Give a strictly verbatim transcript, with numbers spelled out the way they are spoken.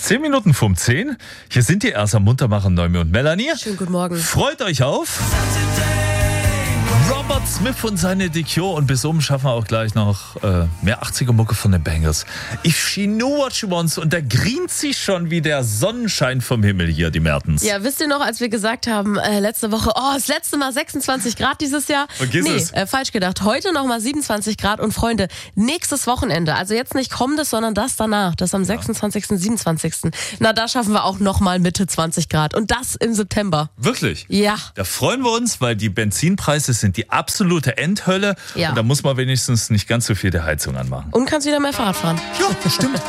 Zehn Minuten vorm zehn. Hier sind die Ersa Muntermacher, Neumi und Melanie. Schönen guten Morgen. Freut euch auf Robert Smith und seine D Q. Und bis oben schaffen wir auch gleich noch äh, mehr achtziger-Mucke von den Bangers. If she knew what she wants. Und da grient sich schon wie der Sonnenschein vom Himmel hier, die Mertens. Ja, wisst ihr noch, als wir gesagt haben, äh, letzte Woche, oh, das letzte Mal sechsundzwanzig Grad dieses Jahr? Vergiss nee, es. Äh, falsch gedacht. Heute nochmal siebenundzwanzig Grad. Und Freunde, nächstes Wochenende, also jetzt nicht kommendes, sondern das danach, das am sechsundzwanzigsten, siebenundzwanzigsten Na, da schaffen wir auch nochmal Mitte zwanzig Grad. Und das im September. Wirklich? Ja. Da freuen wir uns, weil die Benzinpreise sind die absolute Endhölle. Ja. Und da muss man wenigstens nicht ganz so viel der Heizung anmachen. Und kannst wieder mehr Fahrrad fahren. Ja, stimmt.